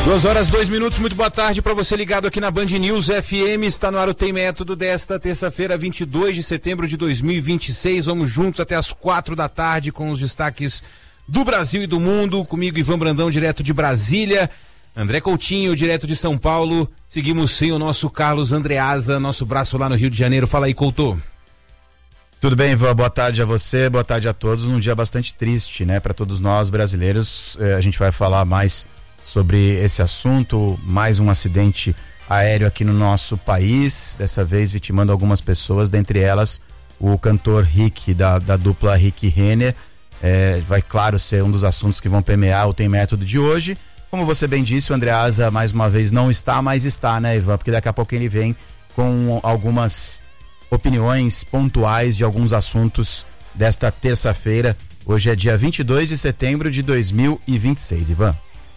2h02, muito boa tarde para você ligado aqui na Band News FM, está no ar o Tem Método desta terça-feira, 22 de setembro de 2026, vamos juntos até as 4 da tarde com os destaques do Brasil e do mundo, comigo Ivan Brandão, direto de Brasília, André Coutinho, direto de São Paulo, seguimos sem o nosso Carlos Andreasa, nosso braço lá no Rio de Janeiro. Fala aí, Couto. Tudo bem, Ivan? Boa tarde a você, boa tarde a todos, um dia bastante triste, né, para todos nós brasileiros. A gente vai falar mais sobre esse assunto, mais um acidente aéreo aqui no nosso país, dessa vez vitimando algumas pessoas, dentre elas o cantor Rick, da dupla Rick e Renner. Vai, claro, ser um dos assuntos que vão permear o Tem Método de hoje. Como você bem disse, o Andreasa mais uma vez não está, mas está, né, Ivan? Porque daqui a pouco ele vem com algumas opiniões pontuais de alguns assuntos desta terça-feira. Hoje é dia 22 de setembro de 2026, Ivan.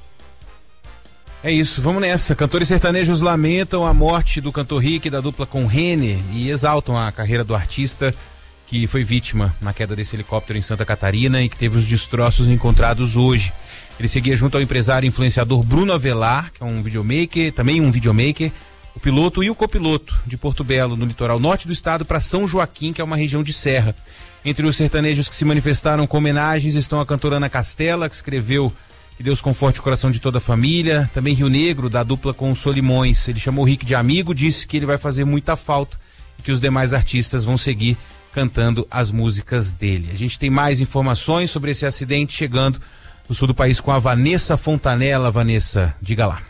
É isso, vamos nessa. Cantores sertanejos lamentam a morte do cantor Rick da dupla com Renner e exaltam a carreira do artista que foi vítima na queda desse helicóptero em Santa Catarina e que teve os destroços encontrados hoje. Ele seguia junto ao empresário e influenciador Bruno Avelar, que é um videomaker, o piloto e o copiloto de Porto Belo, no litoral norte do estado, para São Joaquim, que é uma região de serra. Entre os sertanejos que se manifestaram com homenagens estão a cantora Ana Castela, que escreveu que Deus conforte o coração de toda a família. Também Rio Negro, da dupla com o Solimões. Ele chamou o Rick de amigo, disse que ele vai fazer muita falta e que os demais artistas vão seguir cantando as músicas dele. A gente tem mais informações sobre esse acidente chegando do sul do país com a Vanessa Fontanella. Vanessa, diga lá.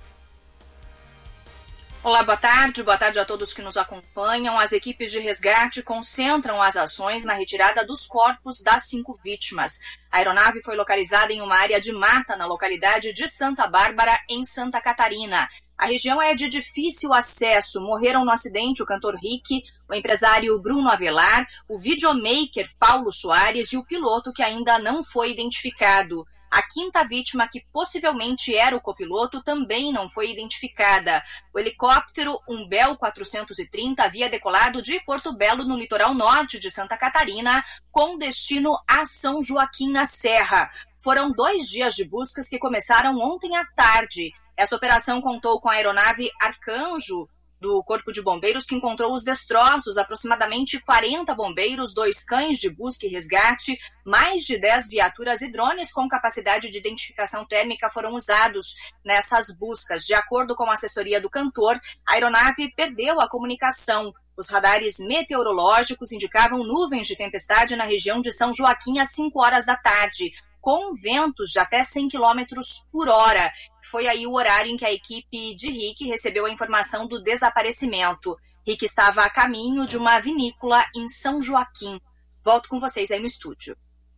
Olá, boa tarde a todos que nos acompanham. As equipes de resgate concentram as ações na retirada dos corpos das 5 vítimas. A aeronave foi localizada em uma área de mata na localidade de Santa Bárbara, em Santa Catarina. A região é de difícil acesso. Morreram no acidente o cantor Rick, o empresário Bruno Avelar, o videomaker Paulo Soares e o piloto que ainda não foi identificado. A 5ª vítima, que possivelmente era o copiloto, também não foi identificada. O helicóptero, um Bell 430, havia decolado de Porto Belo, no litoral norte de Santa Catarina, com destino a São Joaquim, na Serra. Foram 2 dias de buscas que começaram ontem à tarde. Essa operação contou com a aeronave Arcanjo, do Corpo de Bombeiros, que encontrou os destroços, aproximadamente 40 bombeiros, 2 cães de busca e resgate, mais de 10 viaturas e drones com capacidade de identificação térmica foram usados nessas buscas. De acordo com a assessoria do cantor, a aeronave perdeu a comunicação. Os radares meteorológicos indicavam nuvens de tempestade na região de São Joaquim às 5 horas da tarde, com ventos de até 100 km por hora. Foi aí o horário em que a equipe de Rick recebeu a informação do desaparecimento. Rick estava a caminho de uma vinícola em São Joaquim. Volto com vocês aí no estúdio.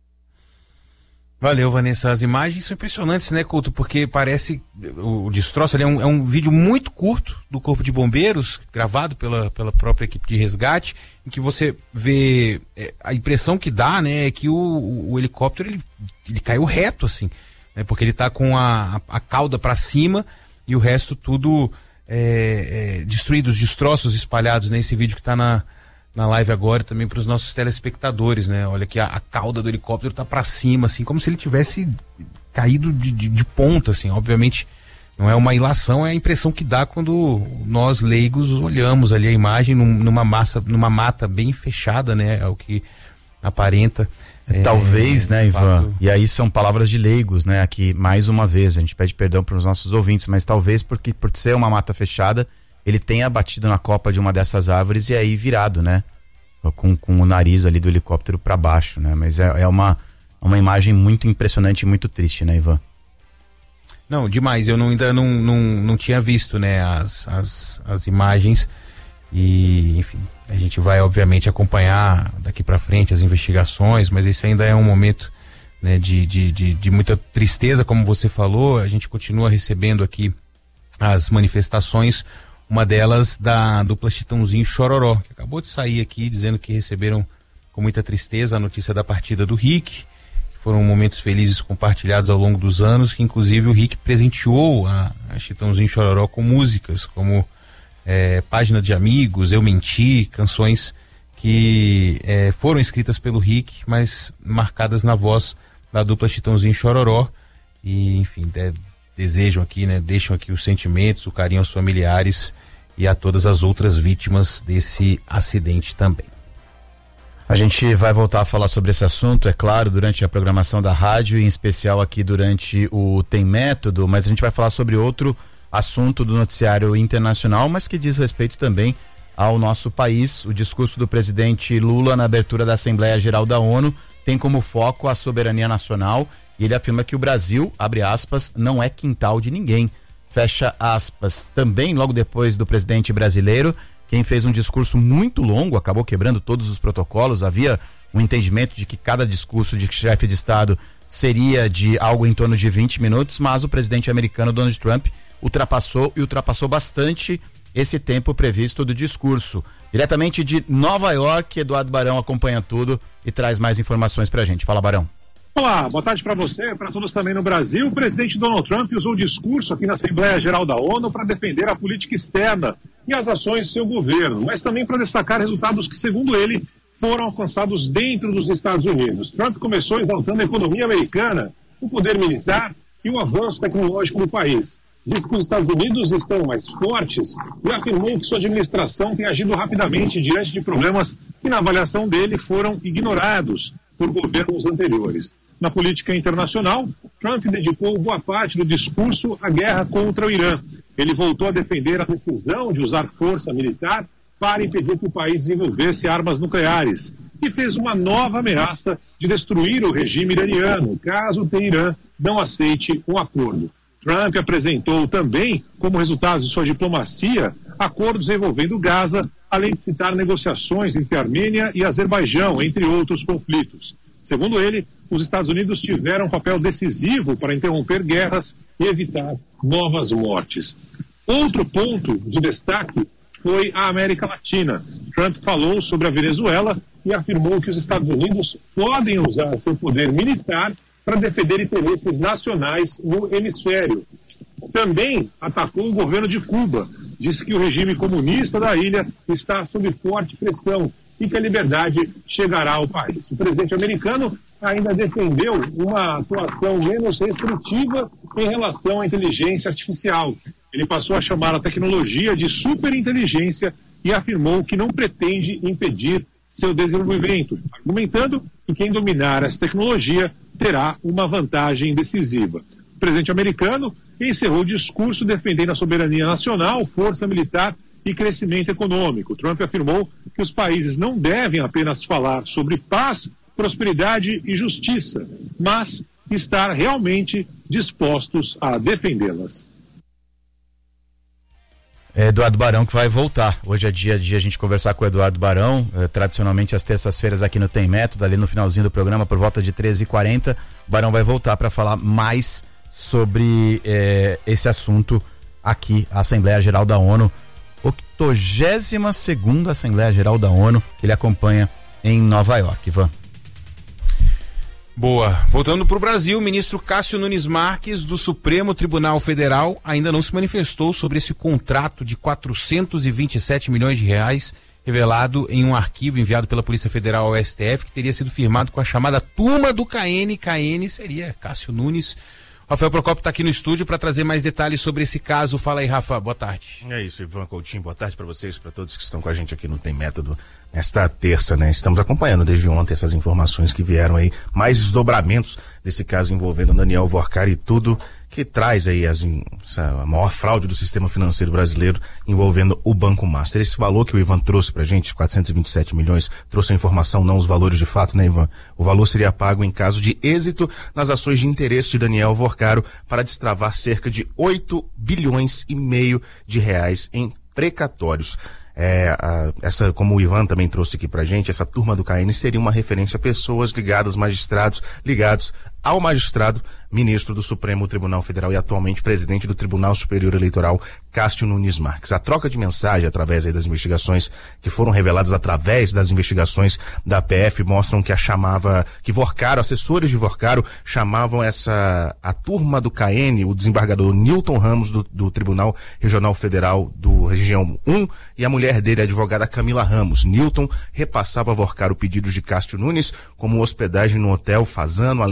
Valeu, Vanessa. As imagens são impressionantes, né, Couto? Porque parece o destroço ali é um vídeo muito curto do Corpo de Bombeiros, gravado pela própria equipe de resgate, em que você vê a impressão que dá, né, é que o helicóptero ele caiu reto, assim, né, porque ele tá com a cauda para cima e o resto tudo destruído, os destroços espalhados nesse vídeo que tá na live agora, também para os nossos telespectadores, né? Olha que a cauda do helicóptero tá para cima, assim, como se ele tivesse caído de ponta, assim. Obviamente não é uma ilação, é a impressão que dá quando nós leigos olhamos ali a imagem numa mata bem fechada, né? É o que aparenta. Talvez, né, Ivan? E aí são palavras de leigos, né? Aqui, mais uma vez, a gente pede perdão para os nossos ouvintes, mas talvez por ser uma mata fechada, ele tenha batido na copa de uma dessas árvores e aí virado, né? Com o nariz ali do helicóptero para baixo, né? Mas é uma imagem muito impressionante e muito triste, né, Ivan? Não, demais. Eu ainda não tinha visto, né, as imagens e, enfim, a gente vai, obviamente, acompanhar daqui para frente as investigações, mas esse ainda é um momento, né, de muita tristeza, como você falou. A gente continua recebendo aqui as manifestações. Uma delas da dupla Chitãozinho Chororó, que acabou de sair aqui dizendo que receberam com muita tristeza a notícia da partida do Rick, que foram momentos felizes compartilhados ao longo dos anos, que inclusive o Rick presenteou a Chitãozinho Chororó com músicas como Página de Amigos, Eu Menti, canções que foram escritas pelo Rick, mas marcadas na voz da dupla Chitãozinho Chororó. E, enfim, desejam aqui, né, deixam aqui os sentimentos, o carinho aos familiares e a todas as outras vítimas desse acidente também. A gente vai voltar a falar sobre esse assunto, é claro, durante a programação da rádio, em especial aqui durante o Tem Método, mas a gente vai falar sobre outro assunto do noticiário internacional, mas que diz respeito também ao nosso país. O discurso do presidente Lula na abertura da Assembleia Geral da ONU tem como foco a soberania nacional e ele afirma que o Brasil, abre aspas, não é quintal de ninguém, fecha aspas. Também, logo depois do presidente brasileiro, quem fez um discurso muito longo, acabou quebrando todos os protocolos, havia um entendimento de que cada discurso de chefe de Estado seria de algo em torno de 20 minutos, mas o presidente americano Donald Trump ultrapassou bastante esse tempo previsto do discurso. Diretamente de Nova York, Eduardo Barão acompanha tudo e traz mais informações pra gente. Fala, Barão. Olá, boa tarde para você, para todos também no Brasil. O presidente Donald Trump usou o discurso aqui na Assembleia Geral da ONU para defender a política externa e as ações do seu governo, mas também para destacar resultados que, segundo ele, foram alcançados dentro dos Estados Unidos. Trump começou exaltando a economia americana, o poder militar e o avanço tecnológico do país. Disse que os Estados Unidos estão mais fortes e afirmou que sua administração tem agido rapidamente diante de problemas que, na avaliação dele, foram ignorados por governos anteriores. Na política internacional, Trump dedicou boa parte do discurso à guerra contra o Irã. Ele voltou a defender a decisão de usar força militar para impedir que o país desenvolvesse armas nucleares e fez uma nova ameaça de destruir o regime iraniano, caso o Teherã não aceite um acordo. Trump apresentou também, como resultado de sua diplomacia, acordos envolvendo Gaza, além de citar negociações entre Armênia e Azerbaijão, entre outros conflitos. Segundo ele, os Estados Unidos tiveram um papel decisivo para interromper guerras e evitar novas mortes. Outro ponto de destaque foi a América Latina. Trump falou sobre a Venezuela e afirmou que os Estados Unidos podem usar seu poder militar para defender interesses nacionais no hemisfério. Também atacou o governo de Cuba. Disse que o regime comunista da ilha está sob forte pressão e que a liberdade chegará ao país. O presidente americano ainda defendeu uma atuação menos restritiva em relação à inteligência artificial. Ele passou a chamar a tecnologia de superinteligência e afirmou que não pretende impedir seu desenvolvimento, argumentando que quem dominar essa tecnologia terá uma vantagem decisiva. O presidente americano encerrou o discurso defendendo a soberania nacional, força militar e crescimento econômico. Trump afirmou que os países não devem apenas falar sobre paz, prosperidade e justiça, mas estar realmente dispostos a defendê-las. Eduardo Barão que vai voltar. Hoje é dia de a gente conversar com o Eduardo Barão, tradicionalmente às terças-feiras aqui no Tem Método, ali no finalzinho do programa, por volta de 13h40. O Barão vai voltar para falar mais sobre esse assunto aqui, a Assembleia Geral da ONU, 82ª Assembleia Geral da ONU, que ele acompanha em Nova York. Ivan. Boa. Voltando para o Brasil, o ministro Cássio Nunes Marques, do Supremo Tribunal Federal, ainda não se manifestou sobre esse contrato de 427 milhões de reais revelado em um arquivo enviado pela Polícia Federal ao STF, que teria sido firmado com a chamada turma do KN. KN seria Cássio Nunes. Rafael Procópio está aqui no estúdio para trazer mais detalhes sobre esse caso. Fala aí, Rafa, boa tarde. É isso, Ivan Coutinho, boa tarde para vocês, para todos que estão com a gente aqui no Tem Método nesta terça, né? Estamos acompanhando desde ontem essas informações que vieram aí, mais desdobramentos desse caso envolvendo Daniel Workar e tudo que traz aí a maior fraude do sistema financeiro brasileiro envolvendo o Banco Master. Esse valor que o Ivan trouxe pra gente, 427 milhões, trouxe a informação, não os valores de fato, né, Ivan? O valor seria pago em caso de êxito nas ações de interesse de Daniel Worcaro para destravar cerca de 8 bilhões e meio de reais em precatórios. Como o Ivan também trouxe aqui pra gente, essa turma do KN seria uma referência a pessoas ligadas, magistrados ligados ao magistrado ministro do Supremo Tribunal Federal e atualmente presidente do Tribunal Superior Eleitoral, Cássio Nunes Marques. A troca de mensagem através aí das investigações que foram reveladas através das investigações da PF mostram que Worcaro, assessores de Worcaro, chamavam a turma do KN, o desembargador Newton Ramos do Tribunal Regional Federal do Região 1 e a mulher dele, a advogada Camila Ramos. Newton repassava a Worcaro pedidos de Cássio Nunes, como hospedagem no Hotel Fazano, além de atualização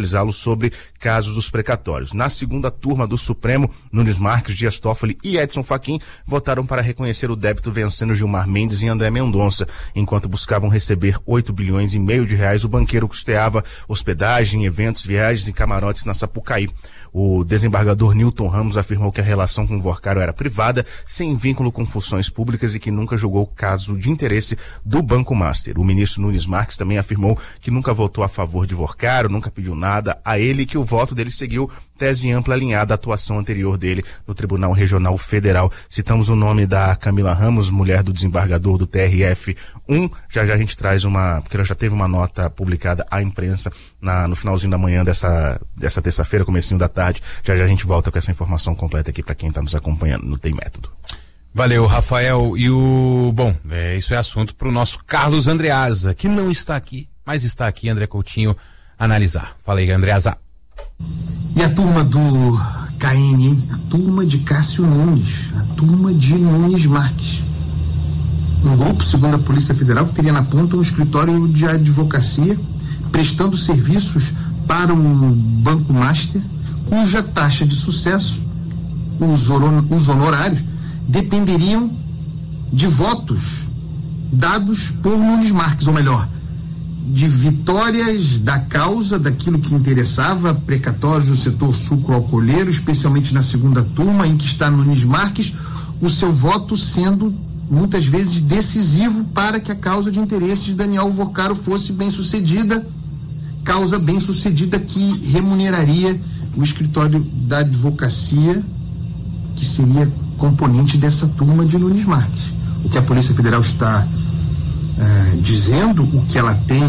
atualizá-lo sobre casos dos precatórios. Na segunda turma do Supremo, Nunes Marques, Dias Toffoli e Edson Fachin votaram para reconhecer o débito vencendo Gilmar Mendes e André Mendonça, enquanto buscavam receber 8,5 bilhões de reais. O banqueiro custeava hospedagem, eventos, viagens e camarotes na Sapucaí. O desembargador Newton Ramos afirmou que a relação com o Vorcaro era privada, sem vínculo com funções públicas e que nunca julgou caso de interesse do Banco Master. O ministro Nunes Marques também afirmou que nunca votou a favor de Vorcaro, nunca pediu nada a ele e que o voto dele seguiu tese ampla alinhada à atuação anterior dele no Tribunal Regional Federal. Citamos o nome da Camila Ramos, mulher do desembargador do TRF-1. Já a gente traz porque ela já teve uma nota publicada à imprensa no finalzinho da manhã dessa terça-feira, comecinho da tarde. Já a gente volta com essa informação completa aqui para quem está nos acompanhando no Tem Método. Valeu, Rafael. Isso é assunto para o nosso Carlos Andreasa, que não está aqui, mas está aqui, André Coutinho, analisar. Fala aí, Andreasa. E a turma do KN, hein? A turma de Cássio Nunes, a turma de Nunes Marques. Um grupo, segundo a Polícia Federal, que teria na ponta um escritório de advocacia prestando serviços para o Banco Master, cuja taxa de sucesso, os honorários, dependeriam de votos dados por Nunes Marques, ou melhor, de vitórias da causa, daquilo que interessava, precatórios do setor sucroalcooleiro, especialmente na segunda turma, em que está Nunes Marques, o seu voto sendo muitas vezes decisivo para que a causa de interesse de Daniel Vorcaro fosse bem sucedida, causa bem sucedida que remuneraria o escritório da advocacia, que seria componente dessa turma de Nunes Marques. O que a Polícia Federal está dizendo, o que ela tem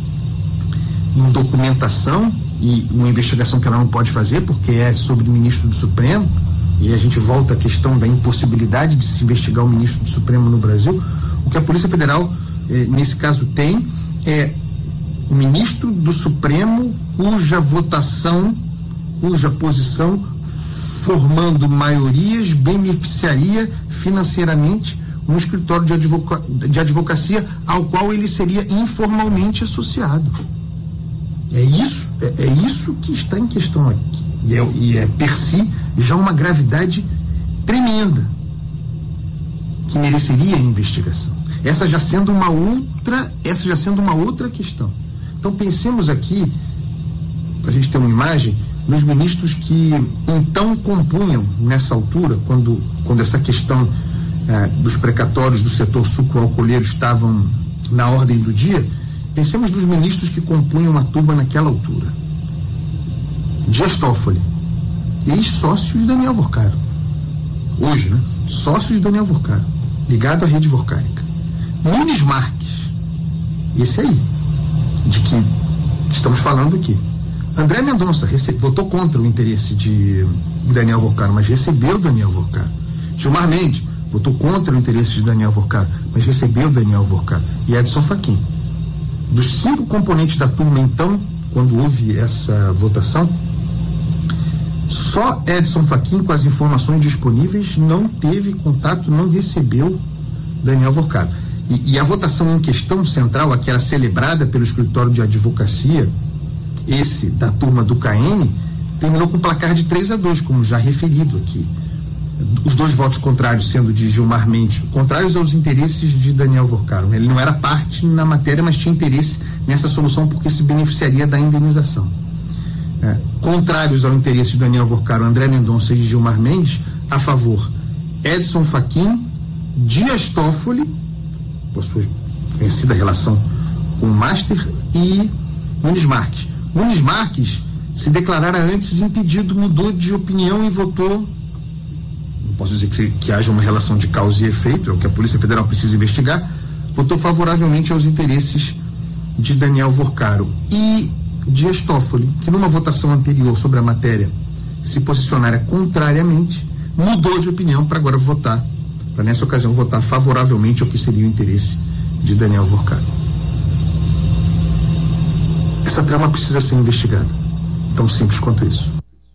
em documentação e uma investigação que ela não pode fazer porque é sobre o ministro do Supremo, e a gente volta à questão da impossibilidade de se investigar o ministro do Supremo no Brasil. O que a Polícia Federal nesse caso tem é o ministro do Supremo cuja votação, cuja posição formando maiorias beneficiaria financeiramente um escritório de advocacia ao qual ele seria informalmente associado. É isso que está em questão aqui. E é per si já uma gravidade tremenda que mereceria investigação. Essa já sendo uma outra questão. Então pensemos aqui, para a gente ter uma imagem, nos ministros que então compunham nessa altura, quando essa questão dos precatórios do setor sucroalcooleiro estavam na ordem do dia. Pensemos nos ministros que compunham a turma naquela altura. Dias Toffoli, ex-sócio de Daniel Vorcaro. Hoje, né? Sócio de Daniel Vorcaro, ligado à rede vorcárica. Nunes Marques, esse aí, de que estamos falando aqui. André Mendonça votou contra o interesse de Daniel Vorcaro, mas recebeu Daniel Vorcaro. Gilmar Mendes votou contra o interesse de Daniel Vorcaro, mas recebeu Daniel Vorcaro. E Edson Fachin. Dos 5 componentes da turma, então, quando houve essa votação, só Edson Fachin, com as informações disponíveis, não teve contato, não recebeu Daniel Vorcaro. E a votação em questão central, aquela celebrada pelo escritório de advocacia, esse da turma do KN, terminou com placar de 3-2, como já referido aqui. Os 2 votos contrários sendo de Gilmar Mendes, contrários aos interesses de Daniel Vorcaro. Ele não era parte na matéria, mas tinha interesse nessa solução porque se beneficiaria da indenização. Contrários ao interesse de Daniel Vorcaro, André Mendonça e Gilmar Mendes, a favor Edson Fachin, Dias Toffoli, por sua conhecida relação com o Master, e Nunes Marques. Nunes Marques se declarara antes impedido, mudou de opinião e votou. Não posso dizer que haja uma relação de causa e efeito, é o que a Polícia Federal precisa investigar. Votou favoravelmente aos interesses de Daniel Vorcaro. E Dias Toffoli, que numa votação anterior sobre a matéria se posicionara contrariamente, mudou de opinião para agora votar, para nessa ocasião votar favoravelmente ao que seria o interesse de Daniel Vorcaro. Essa trama precisa ser investigada. Tão simples quanto isso.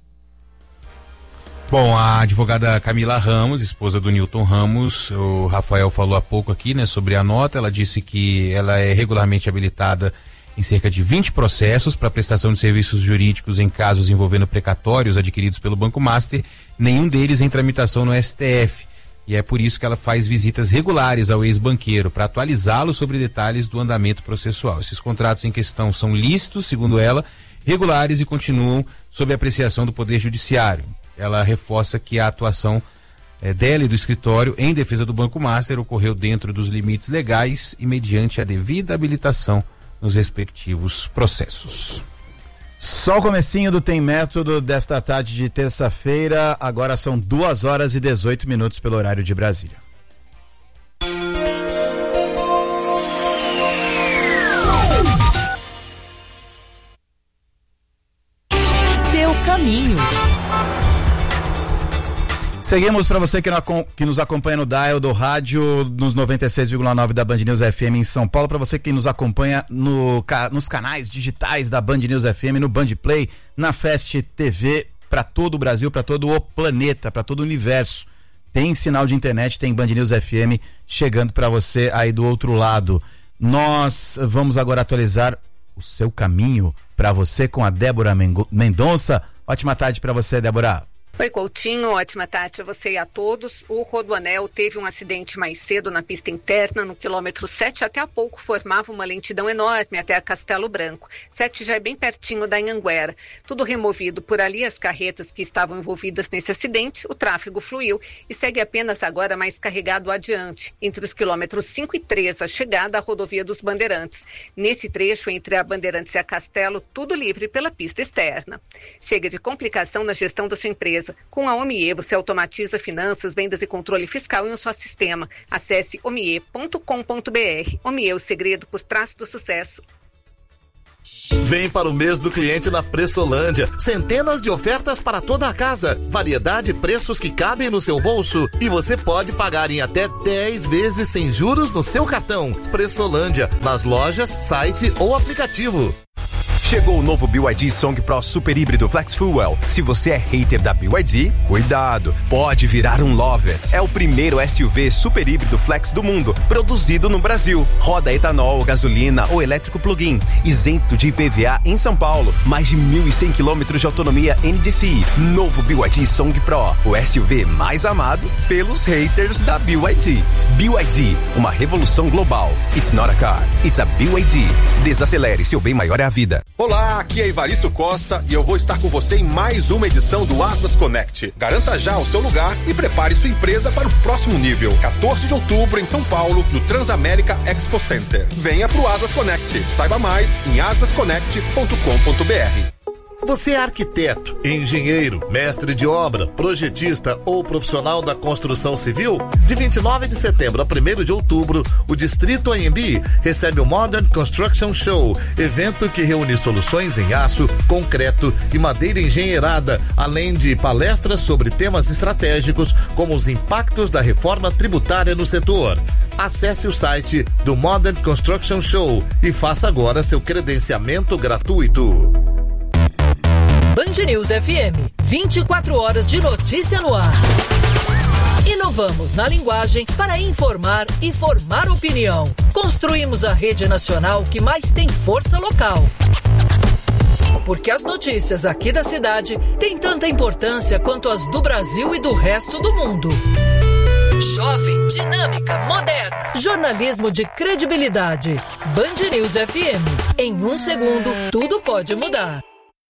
Bom, a advogada Camila Ramos, esposa do Newton Ramos, o Rafael falou há pouco aqui, né, sobre a nota. Ela disse que ela é regularmente habilitada em cerca de 20 processos para prestação de serviços jurídicos em casos envolvendo precatórios adquiridos pelo Banco Master, nenhum deles em tramitação no STF. E é por isso que ela faz visitas regulares ao ex-banqueiro para atualizá-lo sobre detalhes do andamento processual. Esses contratos em questão são lícitos, segundo ela, regulares e continuam sob apreciação do Poder Judiciário. Ela reforça que a atuação dela e do escritório em defesa do Banco Master ocorreu dentro dos limites legais e mediante a devida habilitação nos respectivos processos. Só o comecinho do Tem Método desta tarde de terça-feira, agora são 2h18 pelo horário de Brasília. Seu caminho. Seguimos para você que nos acompanha no dial do rádio nos 96,9 da Band News FM em São Paulo, para você que nos acompanha nos canais digitais da Band News FM, no Band Play, na Fest TV, para todo o Brasil, para todo o planeta, para todo o universo. Tem sinal de internet, tem Band News FM chegando para você aí do outro lado. Nós vamos agora atualizar o seu caminho para você com a Débora Mendonça. Ótima tarde para você, Débora. Oi, Coutinho, ótima tarde a você e a todos. O Rodoanel teve um acidente mais cedo na pista interna, no quilômetro 7, até há pouco formava uma lentidão enorme até a Castelo Branco. 7 já é bem pertinho da Anhanguera. Tudo removido por ali, as carretas que estavam envolvidas nesse acidente, o tráfego fluiu e segue apenas agora mais carregado adiante, entre os quilômetros 5 e 3, a chegada à rodovia dos Bandeirantes. Nesse trecho, entre a Bandeirantes e a Castelo, tudo livre pela pista externa. Chega de complicação na gestão da sua empresa. Com a Omie, você automatiza finanças, vendas e controle fiscal em um só sistema. Acesse omie.com.br. Omie, o segredo por trás do sucesso. Vem para o mês do cliente na Pressolândia. Centenas de ofertas para toda a casa. Variedade e preços que cabem no seu bolso. E você pode pagar em até 10 vezes sem juros no seu cartão. Pressolândia, nas lojas, site ou aplicativo. Chegou o novo BYD Song Pro Super Híbrido Flex Fuel. Se você é hater da BYD, cuidado, pode virar um lover. É o primeiro SUV super híbrido flex do mundo, produzido no Brasil. Roda etanol, gasolina ou elétrico plug-in, isento de IPVA em São Paulo. Mais de 1.100 km de autonomia NDCi. Novo BYD Song Pro, o SUV mais amado pelos haters da BYD. BYD, uma revolução global. It's not a car, it's a BYD. Desacelere, seu bem maior é a vida. Olá, aqui é Ivaristo Costa e eu vou estar com você em mais uma edição do Asas Connect. Garanta já o seu lugar e prepare sua empresa para o próximo nível. 14 de outubro em São Paulo, no Transamérica Expo Center. Venha pro Asas Connect. Saiba mais em asasconnect.com.br. Você é arquiteto, engenheiro, mestre de obra, projetista ou profissional da construção civil? De 29 de setembro a 1º de outubro, o Distrito AMB recebe o Modern Construction Show, evento que reúne soluções em aço, concreto e madeira engenheirada, além de palestras sobre temas estratégicos como os impactos da reforma tributária no setor. Acesse o site do Modern Construction Show e faça agora seu credenciamento gratuito. Band News FM, 24 horas de notícia no ar. Inovamos na linguagem para informar e formar opinião. Construímos a rede nacional que mais tem força local. Porque as notícias aqui da cidade têm tanta importância quanto as do Brasil e do resto do mundo. Jovem, dinâmica, moderna. Jornalismo de credibilidade. Band News FM. Em 1 segundo, tudo pode mudar.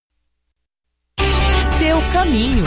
Seu caminho.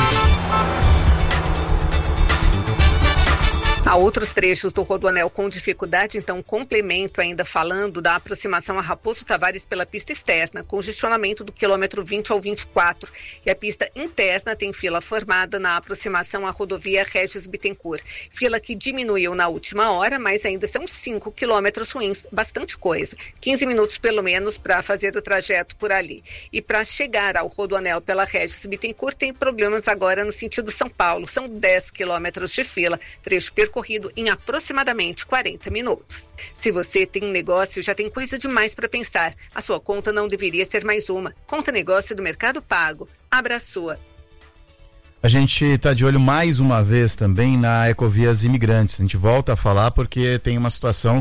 Há outros trechos do Rodoanel com dificuldade, então complemento ainda falando da aproximação a Raposo Tavares pela pista externa, congestionamento do quilômetro 20 ao 24. E a pista interna tem fila formada na aproximação à rodovia Regis Bittencourt. Fila que diminuiu na última hora, mas ainda são 5 quilômetros ruins, bastante coisa. 15 minutos pelo menos para fazer o trajeto por ali. E para chegar ao Rodoanel pela Regis Bittencourt tem problemas agora no sentido São Paulo. São 10 quilômetros de fila, trecho percorrido em aproximadamente 40 minutos. Se você tem um negócio, já tem coisa demais para pensar. A sua conta não deveria ser mais uma. Conta negócio do Mercado Pago. Abra a sua. A gente está de olho mais uma vez também na Ecovias Imigrantes. A gente volta a falar porque tem uma situação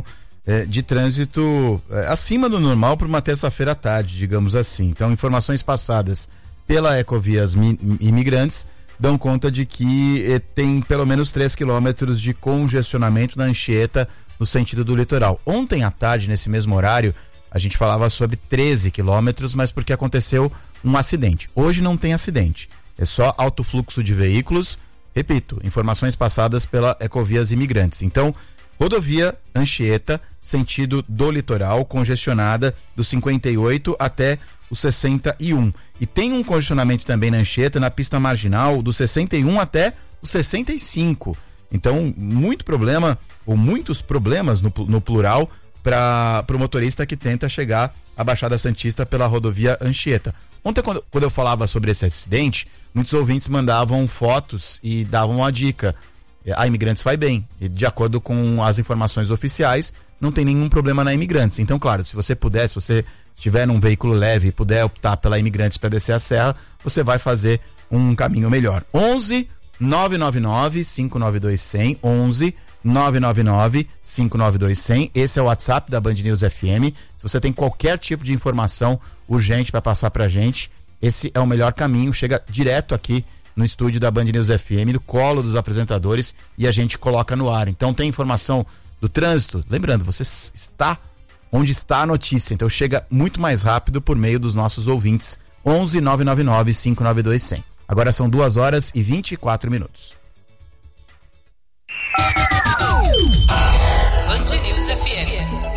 de trânsito acima do normal para uma terça-feira à tarde, digamos assim. Então, informações passadas pela Ecovias Imigrantes dão conta de que tem pelo menos 3 quilômetros de congestionamento na Anchieta no sentido do litoral. Ontem à tarde, nesse mesmo horário, a gente falava sobre 13 quilômetros, mas porque aconteceu um acidente. Hoje não tem acidente, é só alto fluxo de veículos. Repito, informações passadas pela Ecovias Imigrantes. Então, rodovia Anchieta, sentido do litoral, congestionada do 58 até o 61. E tem um congestionamento também na Anchieta, na pista marginal, do 61 até o 65. Então, muito problema, ou muitos problemas no plural, para o motorista que tenta chegar à Baixada Santista pela rodovia Anchieta. Ontem, quando eu falava sobre esse acidente, muitos ouvintes mandavam fotos e davam uma dica. A Imigrantes vai bem. E de acordo com as informações oficiais, não tem nenhum problema na Imigrantes. Então, claro, se você puder, se você estiver num veículo leve e puder optar pela Imigrantes para descer a serra, você vai fazer um caminho melhor. 11 999 592 100, 11 999 592 100. Esse é o WhatsApp da Band News FM. Se você tem qualquer tipo de informação urgente para passar pra gente, esse é o melhor caminho. Chega direto aqui no estúdio da Band News FM, no colo dos apresentadores, e a gente coloca no ar. Então tem informação do trânsito, lembrando, você está onde está a notícia, então chega muito mais rápido por meio dos nossos ouvintes. 11 999 592 100. Agora são 2h24. Band News FM.